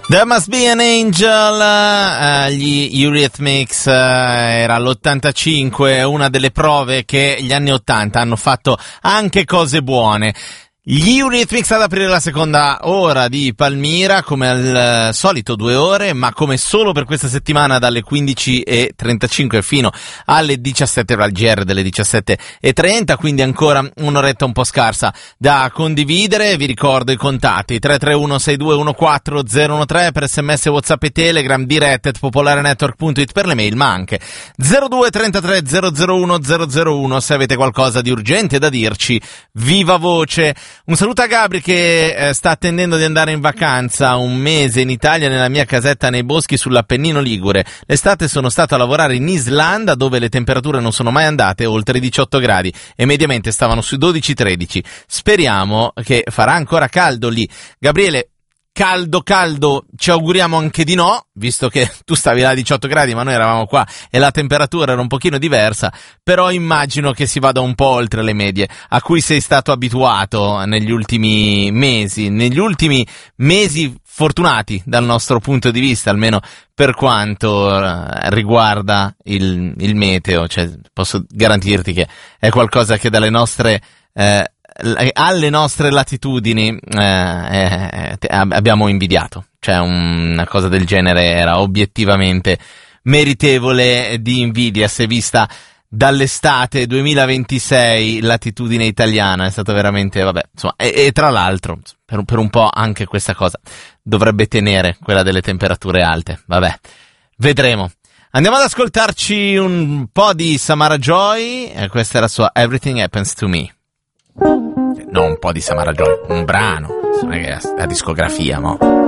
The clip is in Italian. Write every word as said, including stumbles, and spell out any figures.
There Must Be an Angel, uh, gli Eurythmics, uh, era l'ottantacinque, una delle prove che gli anni ottanta hanno fatto anche cose buone. Gli Eurythmics ad aprire la seconda ora di Palmira, come al solito due ore, ma come solo per questa settimana dalle quindici e trentacinque fino alle diciassette, al G R delle diciassette e trenta, quindi ancora un'oretta un po' scarsa da condividere. Vi ricordo i contatti: tre tre uno sei due uno quattro zero uno tre per sms, WhatsApp e Telegram, dirette at popolarenetwork punto it per le mail, ma anche zero due trentatré zero zero uno zero zero uno se avete qualcosa di urgente da dirci, viva voce. Un saluto a Gabri che eh, sta attendendo di andare in vacanza un mese in Italia, nella mia casetta nei boschi sull'Appennino Ligure. L'estate sono stato a lavorare in Islanda, dove le temperature non sono mai andate oltre i diciotto gradi e mediamente stavano sui dodici tredici. Speriamo che farà ancora caldo lì. Gabriele, caldo caldo, ci auguriamo anche di no, visto che tu stavi là a diciotto gradi ma noi eravamo qua e la temperatura era un pochino diversa, però immagino che si vada un po' oltre le medie a cui sei stato abituato negli ultimi mesi, negli ultimi mesi fortunati dal nostro punto di vista, almeno per quanto riguarda il, il meteo. Cioè, posso garantirti che è qualcosa che dalle nostre eh, alle nostre latitudini eh, eh, abbiamo invidiato. Cioè, una cosa del genere era obiettivamente meritevole di invidia se vista dall'estate duemilaventisei, latitudine italiana. È stato veramente, vabbè, insomma, e, e tra l'altro per, per un po' anche questa cosa dovrebbe tenere, quella delle temperature alte. Vabbè, vedremo. Andiamo ad ascoltarci un po' di Samara Joy, e questa è la sua Everything Happens to Me. Non un po' di Samara Joy, un brano, non è che è la discografia, mo'.